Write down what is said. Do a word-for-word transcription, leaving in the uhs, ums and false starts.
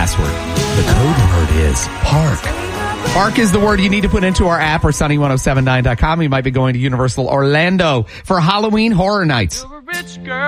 password. The code word is park. Park is the word you need to put into our app or sunny ten seventy-nine dot com. You might be going to Universal Orlando for Halloween Horror Nights.